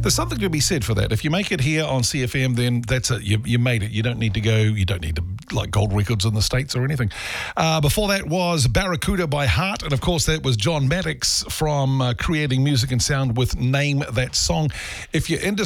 There's something to be said for that. If you make it here on CFM, then that's it. You made it. You don't need to go. You don't need to like gold records in the States or anything. Before that was Barracuda by Heart. And of course, that was John Maddox from Creating Music and Sound with Name That Song. If you're into